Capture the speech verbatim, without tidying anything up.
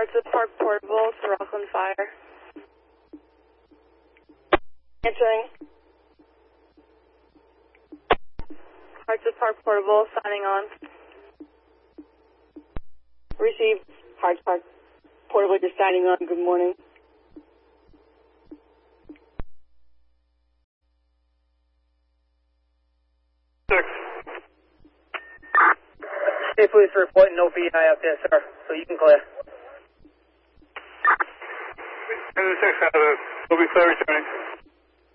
Hearts of Park Portable to Rockland Fire. Answering. Hearts of Park Portable, signing on. Received. Hearts Park Portable, just signing on. Good morning. Six. State Police reporting no V I up there, sir, so you can clear. Six, we'll be clear returning.